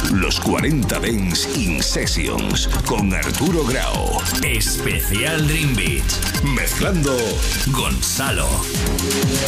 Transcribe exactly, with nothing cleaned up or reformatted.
Los cuarenta Dance In Sessions con Arturo Grau. Especial Dream Beach. Mezclando Gonzalo.